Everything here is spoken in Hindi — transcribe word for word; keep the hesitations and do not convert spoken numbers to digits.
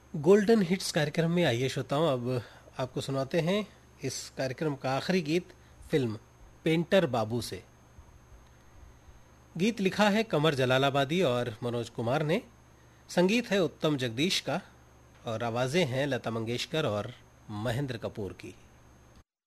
गोल्डन हिट्स कार्यक्रम में आइए श्रोताओं, अब आपको सुनाते हैं इस कार्यक्रम का आखिरी गीत फिल्म पेंटर बाबू से। गीत लिखा है कमर जलालाबादी और मनोज कुमार ने, संगीत है उत्तम जगदीश का और आवाज़ें हैं लता मंगेशकर और महेंद्र कपूर की।